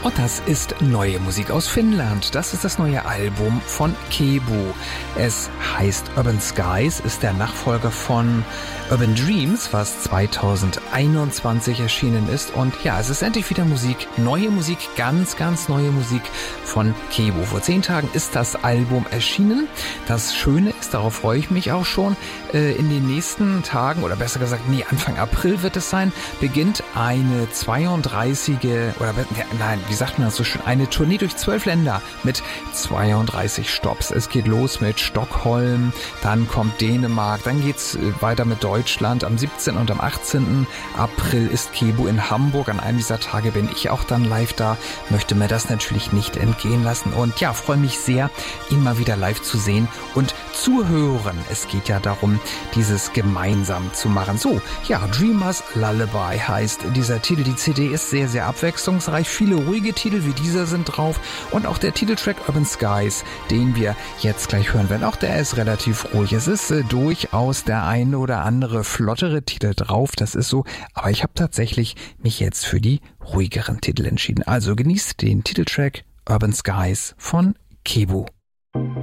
Und das ist neue Musik aus Finnland. Das ist das neue Album von Kebu. Es heißt Urban Skies, ist der Nachfolger von Urban Dreams, was 2021 erschienen ist. Und ja, es ist endlich wieder Musik, neue Musik, ganz, ganz neue Musik von Kebu. Vor 10 Tagen ist das Album erschienen. Das Schöne ist, darauf freue ich mich auch schon, in den nächsten Tagen, oder besser gesagt, Anfang April wird es sein, beginnt eine 32, wie sagt man das so schön, eine Tournee durch 12 Länder mit 32 Stopps. Es geht los mit Stockholm, dann kommt Dänemark, dann geht's weiter mit Deutschland. Am 17. und am 18. April ist Kebu in Hamburg. An einem dieser Tage bin ich auch dann live da, möchte mir das natürlich nicht entgehen lassen und ja, freue mich sehr, ihn mal wieder live zu sehen und zu hören. Es geht ja darum, dieses gemeinsam zu machen. So, ja, Dreamers Lullaby heißt dieser Titel. Die CD ist sehr, sehr abwechslungsreich. Viele ruhige Titel wie dieser sind drauf und auch der Titeltrack Urban Skies, den wir jetzt gleich hören werden. Auch der ist relativ ruhig. Es ist durchaus der eine oder andere flottere Titel drauf, das ist so, aber ich habe tatsächlich mich jetzt für die ruhigeren Titel entschieden. Also genießt den Titeltrack Urban Skies von Kebu.